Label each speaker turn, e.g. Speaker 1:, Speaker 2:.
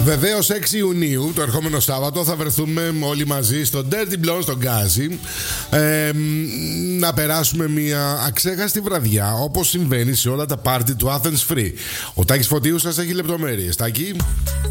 Speaker 1: Βεβαίως 6 Ιουνίου, το ερχόμενο Σάββατο, θα βρεθούμε όλοι μαζί στο Dirty Blonde στο Γκάζι, να περάσουμε μια αξέχαστη βραδιά, όπως συμβαίνει σε όλα τα πάρτι του Athens Free. Ο Τάκης Φωτίου σας έχει λεπτομέρειες. Τάκη.